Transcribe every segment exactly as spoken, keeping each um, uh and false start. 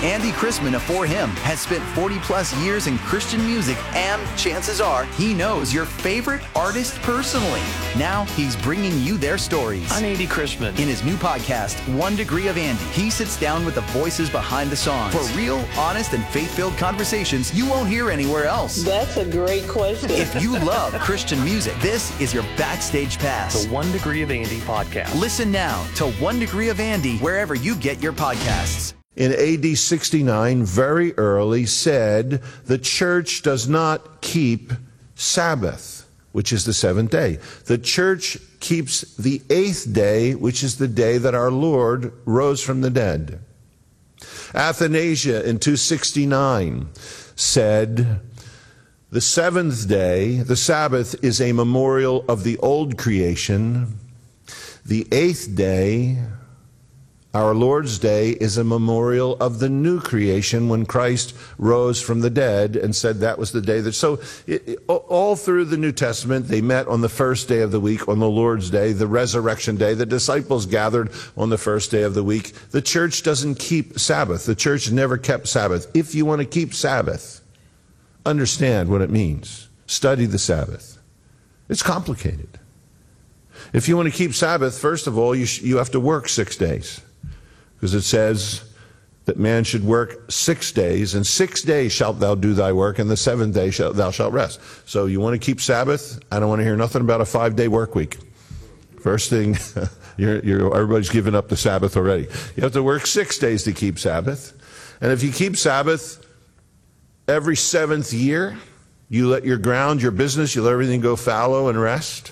Andy Chrisman of For Him has spent forty plus years in Christian music, and chances are he knows your favorite artist personally. Now he's bringing you their stories. I'm Andy Chrisman. In his new podcast, One Degree of Andy, he sits down with the voices behind the songs for real, honest, and faith-filled conversations you won't hear anywhere else. That's a great question. If you love Christian music, this is your backstage pass. The One Degree of Andy podcast. Listen now to One Degree of Andy wherever you get your podcasts. In A D sixty-nine, very early, said the church does not keep Sabbath, which is the seventh day. The church keeps the eighth day, which is the day that our Lord rose from the dead. Athanasius in two sixty-nine said, the seventh day, the Sabbath, is a memorial of the old creation. The eighth day, our Lord's Day, is a memorial of the new creation when Christ rose from the dead and said that was the day that... So it, it, all through the New Testament, they met on the first day of the week, on the Lord's Day, the resurrection day. The disciples gathered on the first day of the week. The church doesn't keep Sabbath. The church never kept Sabbath. If you want to keep Sabbath, understand what it means. Study the Sabbath. It's complicated. If you want to keep Sabbath, first of all, you, sh- you have to work six days. Because it says that man should work six days, and six days shalt thou do thy work, and the seventh day shalt, thou shalt rest. So you want to keep Sabbath? I don't want to hear nothing about a five-day work week. First thing, you're, you're, everybody's given up the Sabbath already. You have to work six days to keep Sabbath. And if you keep Sabbath every seventh year, you let your ground, your business, you let everything go fallow and rest.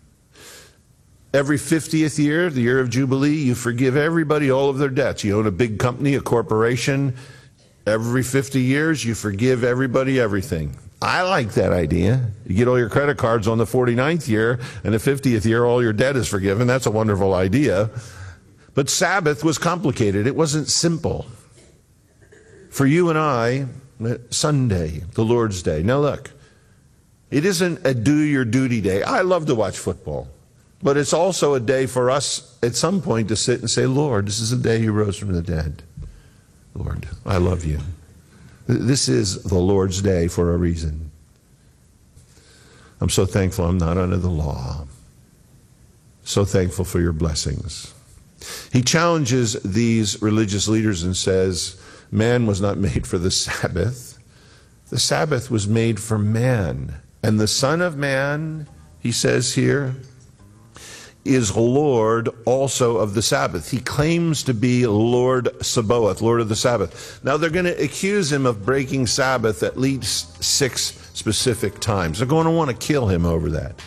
Every fiftieth year, the year of Jubilee, you forgive everybody all of their debts. You own a big company, a corporation. Every fifty years, you forgive everybody everything. I like that idea. You get all your credit cards on the forty-ninth year, and the fiftieth year, all your debt is forgiven. That's a wonderful idea. But Sabbath was complicated. It wasn't simple. For you and I, Sunday, the Lord's Day. Now look, it isn't a do your duty day. I love to watch football. But it's also a day for us at some point to sit and say, Lord, this is the day you rose from the dead. Lord, I love you. This is the Lord's Day for a reason. I'm so thankful I'm not under the law. So thankful for your blessings. He challenges these religious leaders and says, man was not made for the Sabbath. The Sabbath was made for man. And the Son of Man, he says here, is Lord also of the Sabbath. He claims to be Lord Sabaoth, Lord of the Sabbath. Now they're going to accuse him of breaking Sabbath at least six specific times. They're going to want to kill him over that.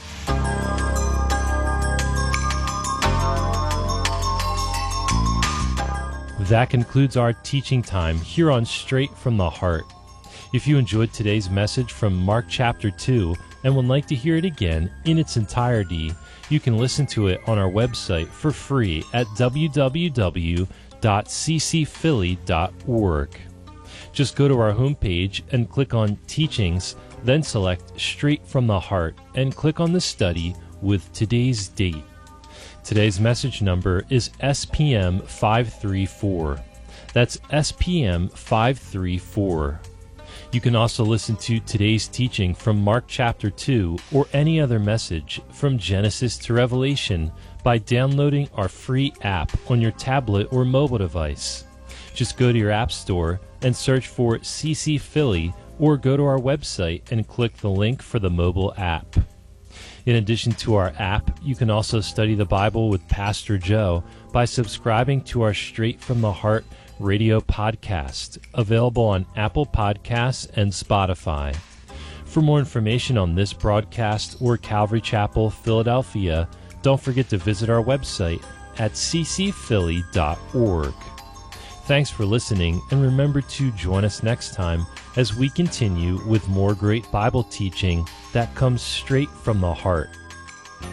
That concludes our teaching time here on Straight from the Heart. If you enjoyed today's message from Mark chapter two and would like to hear it again in its entirety, you can listen to it on our website for free at w w w dot c c philly dot org. Just go to our homepage and click on Teachings, then select Straight from the Heart and click on the study with today's date. Today's message number is S P M five three four. That's S P M five three four. You can also listen to today's teaching from Mark chapter two or any other message from Genesis to Revelation by downloading our free app on your tablet or mobile device. Just go to your app store and search for C C Philly or go to our website and click the link for the mobile app. In addition to our app, you can also study the Bible with Pastor Joe by subscribing to our Straight from the Heart radio podcast, available on Apple Podcasts and Spotify. For more information on this broadcast or Calvary Chapel, Philadelphia, don't forget to visit our website at c c philly dot org. Thanks for listening, and remember to join us next time as we continue with more great Bible teaching that comes straight from the heart.